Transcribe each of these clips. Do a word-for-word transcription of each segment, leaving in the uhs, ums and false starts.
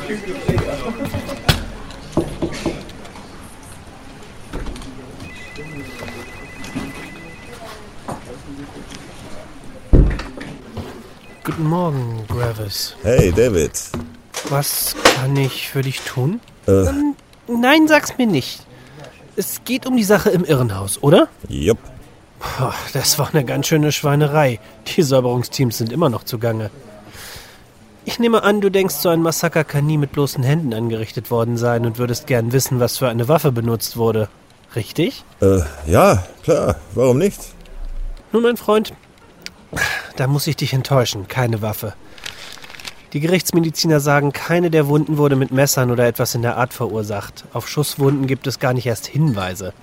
Guten Morgen, Gravis. Hey, David. Was kann ich für dich tun? Äh. Ähm, nein, sag's mir nicht. Es geht um die Sache im Irrenhaus, oder? Jupp. Puh, das war eine ganz schöne Schweinerei. Die Säuberungsteams sind immer noch zugange. Ich nehme an, du denkst, so ein Massaker kann nie mit bloßen Händen angerichtet worden sein und würdest gern wissen, was für eine Waffe benutzt wurde. Richtig? Äh, ja, klar. Warum nicht? Nun, mein Freund, da muss ich dich enttäuschen. Keine Waffe. Die Gerichtsmediziner sagen, keine der Wunden wurde mit Messern oder etwas in der Art verursacht. Auf Schusswunden gibt es gar nicht erst Hinweise.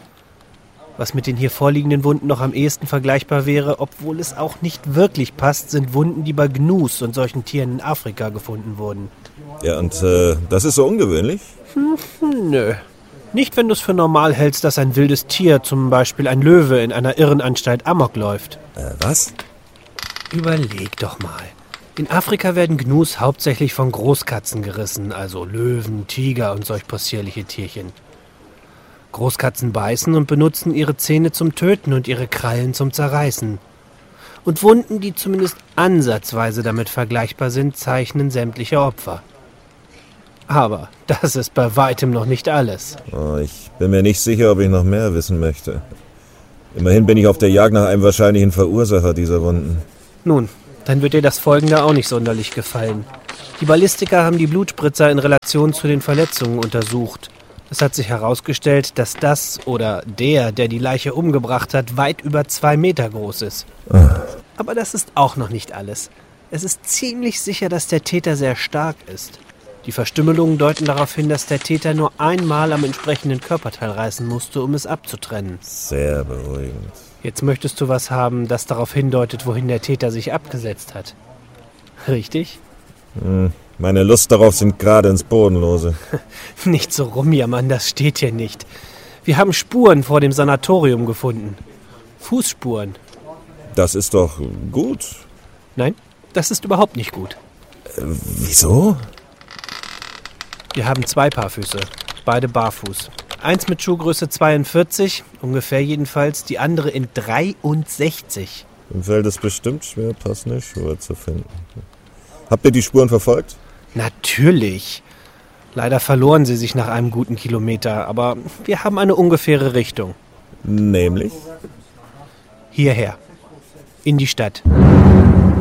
Was mit den hier vorliegenden Wunden noch am ehesten vergleichbar wäre, obwohl es auch nicht wirklich passt, sind Wunden, die bei Gnus und solchen Tieren in Afrika gefunden wurden. Ja, und äh, das ist so ungewöhnlich? Hm, nö. Nicht, wenn du es für normal hältst, dass ein wildes Tier, zum Beispiel ein Löwe, in einer Irrenanstalt Amok läuft. Äh, was? Überleg doch mal. In Afrika werden Gnus hauptsächlich von Großkatzen gerissen, also Löwen, Tiger und solch possierliche Tierchen. Großkatzen beißen und benutzen ihre Zähne zum Töten und ihre Krallen zum Zerreißen. Und Wunden, die zumindest ansatzweise damit vergleichbar sind, zeichnen sämtliche Opfer. Aber das ist bei weitem noch nicht alles. Oh, ich bin mir nicht sicher, ob ich noch mehr wissen möchte. Immerhin bin ich auf der Jagd nach einem wahrscheinlichen Verursacher dieser Wunden. Nun, dann wird dir das Folgende auch nicht sonderlich gefallen. Die Ballistiker haben die Blutspritzer in Relation zu den Verletzungen untersucht. Es hat sich herausgestellt, dass das oder der, der die Leiche umgebracht hat, weit über zwei Meter groß ist. Ah. Aber das ist auch noch nicht alles. Es ist ziemlich sicher, dass der Täter sehr stark ist. Die Verstümmelungen deuten darauf hin, dass der Täter nur einmal am entsprechenden Körperteil reißen musste, um es abzutrennen. Sehr beruhigend. Jetzt möchtest du was haben, das darauf hindeutet, wohin der Täter sich abgesetzt hat. Richtig? Hm. Meine Lust darauf sind gerade ins Bodenlose. Nicht so rumjammern, das steht hier nicht. Wir haben Spuren vor dem Sanatorium gefunden. Fußspuren. Das ist doch gut. Nein, das ist überhaupt nicht gut. Äh, wieso? Wir haben zwei Paar Füße, beide barfuß. Eins mit Schuhgröße zweiundvierzig, ungefähr jedenfalls, die andere in dreiundsechzig. Im Feld ist bestimmt schwer, passende Schuhe zu finden. Habt ihr die Spuren verfolgt? Natürlich. Leider verloren sie sich nach einem guten Kilometer, aber wir haben eine ungefähre Richtung. Nämlich? Hierher. In die Stadt.